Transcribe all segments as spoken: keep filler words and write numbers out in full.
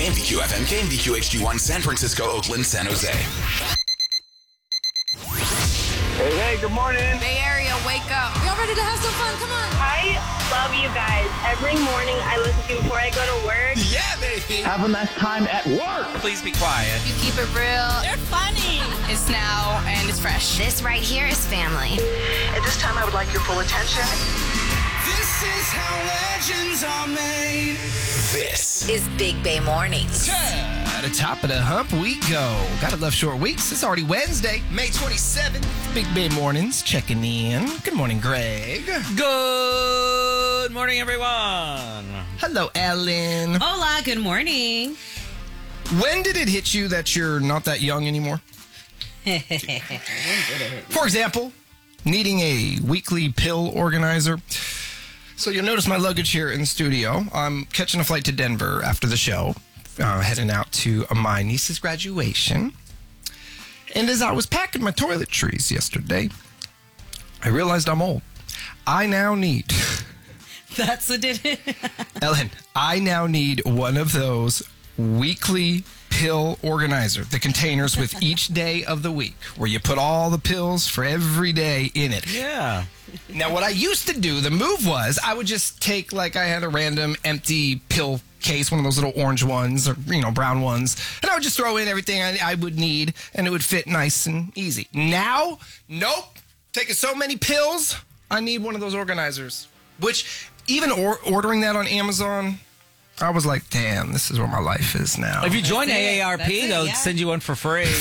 K M D Q F M, K M D Q H D one, San Francisco, Oakland, San Jose. Hey, hey, good morning. Bay Area, wake up. Y'all ready to have some fun? Come on. I love you guys. Every morning I listen to you before I go to work. Yeah, baby. Have a nice time at work. Please be quiet. You keep it real. They're funny. It's now and it's fresh. This right here is family. At this time, I would like your full attention. This is how legends are made. This Is Big Bay Mornings. At the top of the hump we go. Gotta love short weeks. It's already Wednesday, May twenty-seventh. Big Bay Mornings checking in. Good morning, Greg. Good morning, everyone. Hello, Ellen. Hola, good morning. When did it hit you that you're not that young anymore? For example, needing a weekly pill organizer. So you'll notice my luggage here in the studio. I'm catching a flight to Denver after the show, uh, heading out to my niece's graduation. And as I was packing my toiletries yesterday, I realized I'm old. I now need... That's what did it. Ellen, I now need one of those weekly pill organizer, the containers with each day of the week, where you put all the pills for every day in it. Yeah. Now, what I used to do, the move was I would just take, like, I had a random empty pill case, one of those little orange ones or, you know, brown ones, and I would just throw in everything I, I would need, and it would fit nice and easy. Now, nope. Taking so many pills, I need one of those organizers, which even or- ordering that on Amazon, I was like, damn, this is where my life is now. If you join That's it. A A R P, That's it, they'll yeah. send you one for free.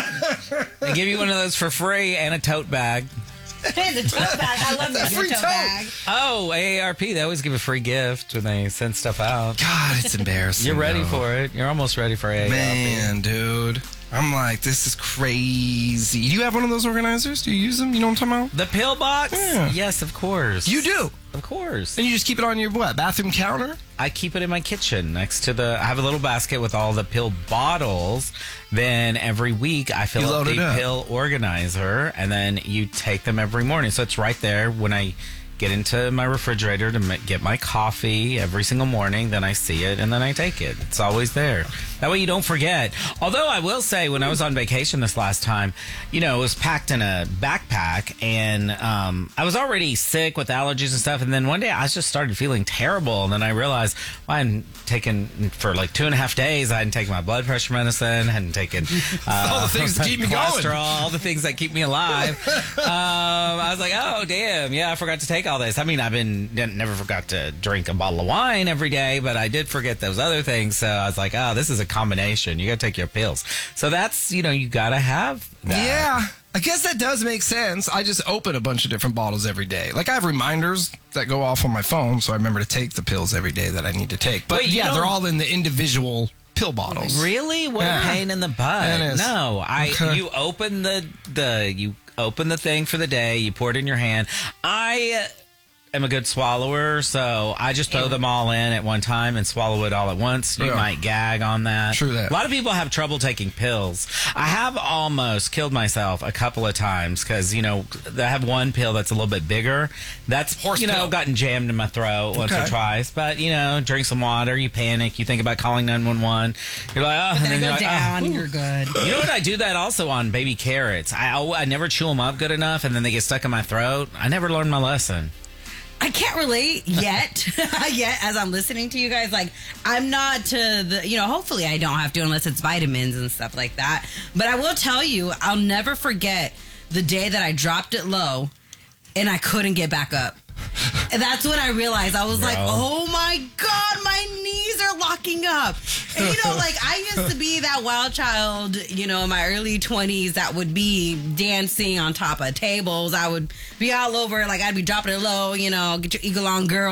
They give you one of those for free and a tote bag. Hey, the tote bag. I love That's the a free tote tote. bag. Oh, A A R P, they always give a free gift when they send stuff out. God, it's embarrassing. You're ready though. for it. You're almost ready for A A R P. Man, dude. I'm like, this is crazy. Do you have one of those organizers? Do you use them? You know what I'm talking about? The pill box? Yeah. Yes, of course. You do? Of course. And you just keep it on your, what, bathroom counter? I keep it in my kitchen next to the... I have a little basket with all the pill bottles. Then every week I fill You up load the it up. pill organizer. And then you take them every morning. So it's right there when I get into my refrigerator to ma- get my coffee every single morning. Then I see it and then I take it. It's always there. That way you don't forget. Although I will say when I was on vacation this last time, you know, it was packed in a backpack and um, I was already sick with allergies and stuff. And then one day I just started feeling terrible. And then I realized well, I hadn't taken for like two and a half days. I hadn't taken my blood pressure medicine, hadn't taken uh, All the things that keep me going. cholesterol, all the things that keep me alive. um, I was like, oh, damn. Yeah, I forgot to take all this. I mean, I've been never forgot to drink a bottle of wine every day, but I did forget those other things. So I was like, oh, this is a combination. You got to take your pills. So that's, you know, you got to have that. Yeah. I guess that does make sense. I just open a bunch of different bottles every day. Like, I have reminders that go off on my phone, so I remember to take the pills every day that I need to take. But, Wait, you yeah, don't- they're all in the individual pill bottles. Really? What Yeah. a pain in the butt. It is. No, I. Okay. You open the the you open the thing for the day. You pour it in your hand. I am a good swallower, so I just throw them all in at one time and swallow it all at once. You Yeah. might gag on that. True that. A lot of people have trouble taking pills. I have almost killed myself a couple of times because, you know, I have one pill that's a little bit bigger. That's, Horse you know, pill. gotten jammed in my throat once or Okay. twice. But, you know, drink some water, you panic, you think about calling nine one one. You're like, oh, and Then then go you're like, down, oh, you're good. you know what? I do that also on baby carrots. I, al- I never chew them up good enough, and then they get stuck in my throat. I never learned my lesson. I can't relate yet. Yet, as I'm listening to you guys, like I'm not to the, you know. Hopefully, I don't have to unless it's vitamins and stuff like that. But I will tell you, I'll never forget the day that I dropped it low, and I couldn't get back up. And that's when I realized I was Bro. like, oh my God, my knees are locking up. And you know, like I used to be that wild child, you know, in my early twenties that would be dancing on top of tables. I would be all over, like I'd be dropping it low, you know, get your eagle on girl.